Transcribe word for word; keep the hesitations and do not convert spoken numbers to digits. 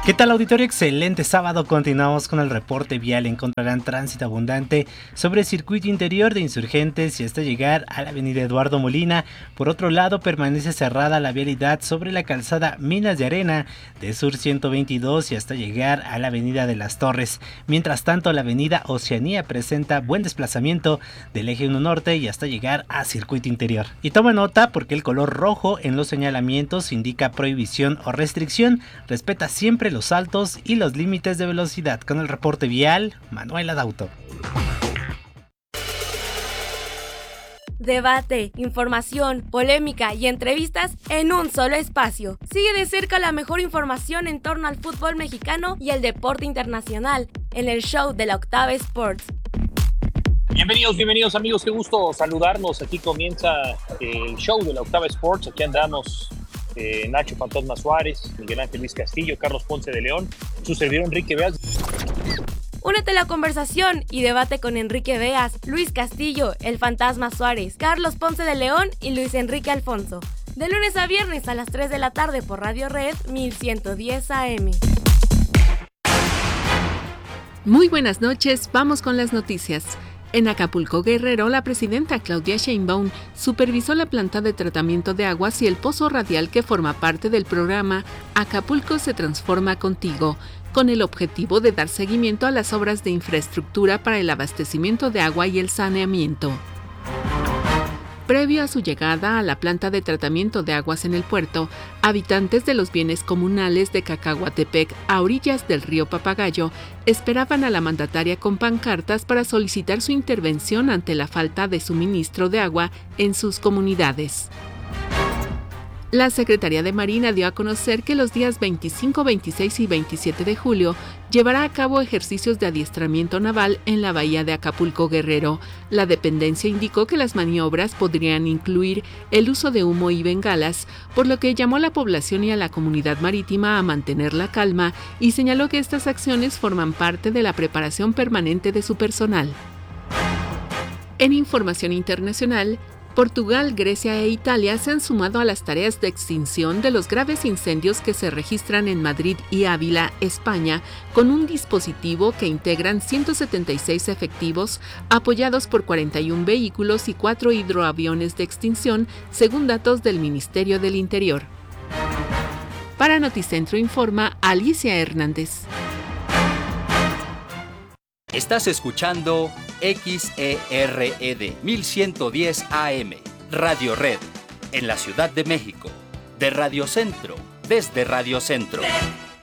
¿Qué tal, auditorio? Excelente sábado. Continuamos con el reporte vial. Encontrarán tránsito abundante sobre el circuito interior de Insurgentes y hasta llegar a la avenida Eduardo Molina. Por otro lado, permanece cerrada la vialidad sobre la calzada Minas de Arena de Sur ciento veintidós y hasta llegar a la avenida de las Torres. Mientras tanto, la avenida Oceanía presenta buen desplazamiento del eje uno norte y hasta llegar a circuito interior. Y toma nota porque el color rojo en los señalamientos indica prohibición o restricción. Respeta siempre los altos y los límites de velocidad. Con el reporte vial, Manuel Adauto. Debate, información, polémica y entrevistas en un solo espacio. Sigue de cerca la mejor información en torno al fútbol mexicano y el deporte internacional en el show de la Octava Sports. Bienvenidos, bienvenidos amigos, qué gusto saludarnos. Aquí comienza el show de la Octava Sports. Aquí andamos Eh, Nacho Fantasma Suárez, Miguel Ángel Luis Castillo, Carlos Ponce de León, su servidor Enrique Veas. Únete a la conversación y debate con Enrique Veas, Luis Castillo, el Fantasma Suárez, Carlos Ponce de León y Luis Enrique Alfonso. De lunes a viernes a las tres de la tarde por Radio Red mil ciento diez A M. Muy buenas noches, vamos con las noticias. En Acapulco, Guerrero, la presidenta Claudia Sheinbaum supervisó la planta de tratamiento de aguas y el pozo radial que forma parte del programa Acapulco se transforma contigo, con el objetivo de dar seguimiento a las obras de infraestructura para el abastecimiento de agua y el saneamiento. Previo a su llegada a la planta de tratamiento de aguas en el puerto, habitantes de los bienes comunales de Cacahuatepec, a orillas del río Papagayo, esperaban a la mandataria con pancartas para solicitar su intervención ante la falta de suministro de agua en sus comunidades. La Secretaría de Marina dio a conocer que los días veinticinco, veintiséis y veintisiete de julio llevará a cabo ejercicios de adiestramiento naval en la bahía de Acapulco, Guerrero. La dependencia indicó que las maniobras podrían incluir el uso de humo y bengalas, por lo que llamó a la población y a la comunidad marítima a mantener la calma y señaló que estas acciones forman parte de la preparación permanente de su personal. En información internacional, Portugal, Grecia e Italia se han sumado a las tareas de extinción de los graves incendios que se registran en Madrid y Ávila, España, con un dispositivo que integran ciento setenta y seis efectivos, apoyados por cuarenta y un vehículos y cuatro hidroaviones de extinción, según datos del Ministerio del Interior. Para Noticentro informa Alicia Hernández. Estás escuchando X E R E D mil ciento diez A M, Radio Red, en la Ciudad de México, de Radio Centro, desde Radio Centro.